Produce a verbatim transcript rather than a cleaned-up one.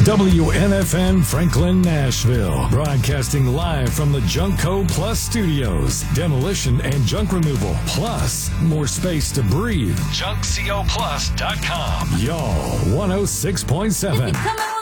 W N F N Franklin, Nashville. Broadcasting live from the Junkco Plus Studios. Demolition and junk removal. Plus, more space to breathe. junk co plus dot com. Y'all, one oh six point seven.